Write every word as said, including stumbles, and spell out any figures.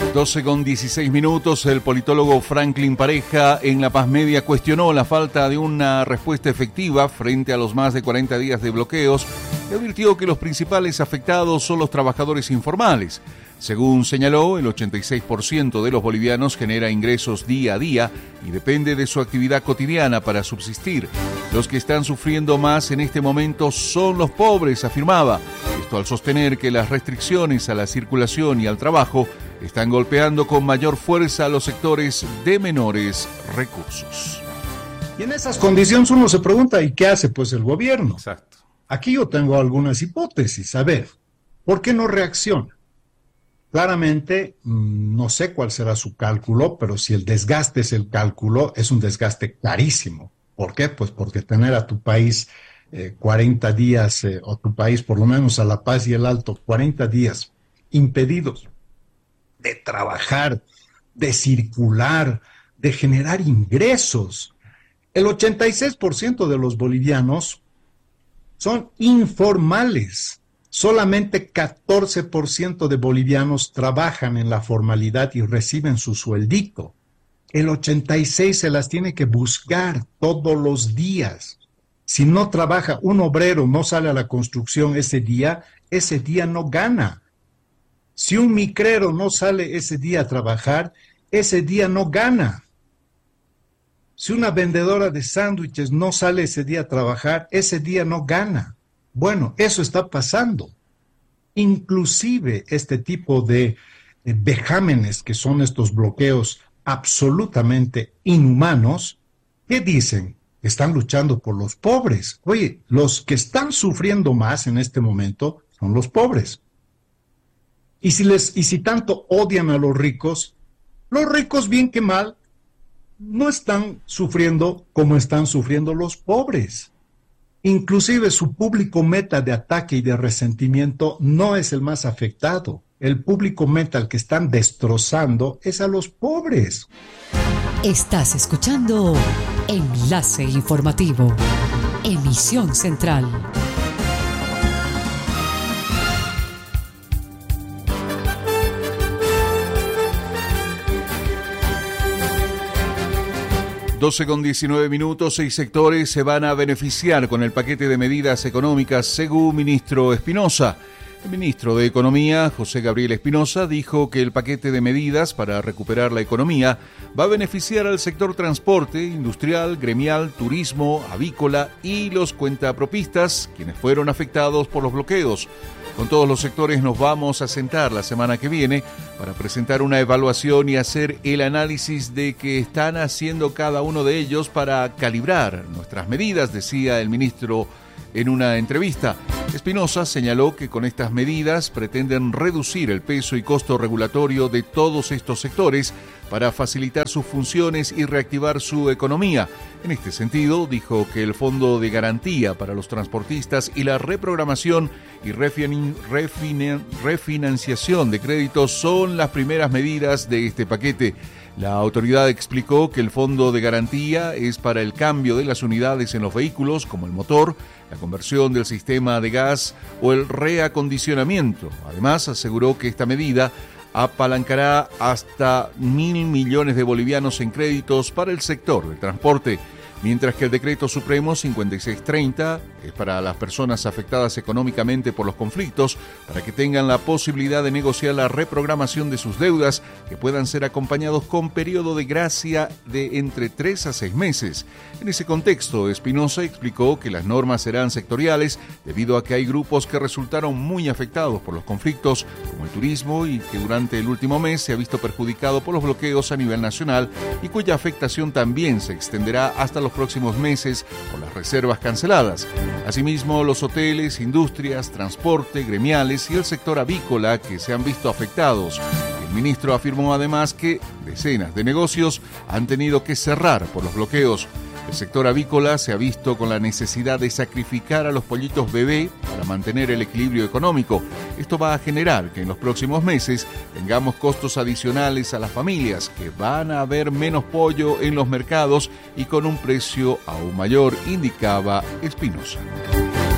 doce con dieciséis minutos, el politólogo Franklin Pareja en La Paz Media cuestionó la falta de una respuesta efectiva frente a los más de cuarenta días de bloqueos y advirtió que los principales afectados son los trabajadores informales. Según señaló, el ochenta y seis por ciento de los bolivianos genera ingresos día a día y depende de su actividad cotidiana para subsistir. Los que están sufriendo más en este momento son los pobres, afirmaba. Esto al sostener que las restricciones a la circulación y al trabajo están golpeando con mayor fuerza a los sectores de menores recursos. Y en esas condiciones uno se pregunta, ¿y qué hace pues el gobierno? Exacto. Aquí yo tengo algunas hipótesis. A ver, ¿por qué no reacciona? Claramente, no sé cuál será su cálculo, pero si el desgaste es el cálculo, es un desgaste carísimo. ¿Por qué? Pues porque tener a tu país eh, cuarenta días, eh, o tu país, por lo menos a La Paz y el Alto, cuarenta días impedidos de trabajar, de circular, de generar ingresos. El ochenta y seis por ciento de los bolivianos son informales. Solamente catorce por ciento de bolivianos trabajan en la formalidad y reciben su sueldito. El ochenta y seis por ciento se las tiene que buscar todos los días. Si no trabaja, un obrero no sale a la construcción ese día, ese día no gana. Si un micrero no sale ese día a trabajar, ese día no gana. Si una vendedora de sándwiches no sale ese día a trabajar, ese día no gana. Bueno, eso está pasando. Inclusive este tipo de eh, vejámenes que son estos bloqueos absolutamente inhumanos, ¿qué dicen? Están luchando por los pobres. Oye, los que están sufriendo más en este momento son los pobres. Y si, les, y si tanto odian a los ricos, los ricos bien que mal no están sufriendo como están sufriendo los pobres. Inclusive su público meta de ataque y de resentimiento no es el más afectado. El público meta al que están destrozando es a los pobres. Estás escuchando Enlace Informativo, emisión central. doce con diecinueve minutos, seis sectores se van a beneficiar con el paquete de medidas económicas, según ministro Espinosa. El ministro de Economía, José Gabriel Espinosa, dijo que el paquete de medidas para recuperar la economía va a beneficiar al sector transporte, industrial, gremial, turismo, avícola y los cuentapropistas, quienes fueron afectados por los bloqueos. Con todos los sectores nos vamos a sentar la semana que viene para presentar una evaluación y hacer el análisis de qué están haciendo cada uno de ellos para calibrar nuestras medidas, decía el ministro en una entrevista. Espinosa señaló que con estas medidas pretenden reducir el peso y costo regulatorio de todos estos sectores para facilitar sus funciones y reactivar su economía. En este sentido, dijo que el Fondo de Garantía para los Transportistas y la reprogramación y refin- refin- refinanciación de créditos son las primeras medidas de este paquete. La autoridad explicó que el Fondo de Garantía es para el cambio de las unidades en los vehículos, como el motor, la conversión del sistema de gas o el reacondicionamiento. Además, aseguró que esta medida apalancará hasta mil millones de bolivianos en créditos para el sector del transporte, mientras que el decreto supremo cincuenta y seis treinta es para las personas afectadas económicamente por los conflictos, para que tengan la posibilidad de negociar la reprogramación de sus deudas, que puedan ser acompañados con periodo de gracia de entre tres a seis meses. En ese contexto, Espinosa explicó que las normas serán sectoriales, debido a que hay grupos que resultaron muy afectados por los conflictos, como el turismo, y que durante el último mes se ha visto perjudicado por los bloqueos a nivel nacional, y cuya afectación también se extenderá hasta los próximos meses por las reservas canceladas. Asimismo, los hoteles, industrias, transporte, gremiales y el sector avícola que se han visto afectados. El ministro afirmó además que decenas de negocios han tenido que cerrar por los bloqueos. El sector avícola se ha visto con la necesidad de sacrificar a los pollitos bebé para mantener el equilibrio económico. Esto va a generar que en los próximos meses tengamos costos adicionales a las familias, que van a haber menos pollo en los mercados y con un precio aún mayor, indicaba Espinosa.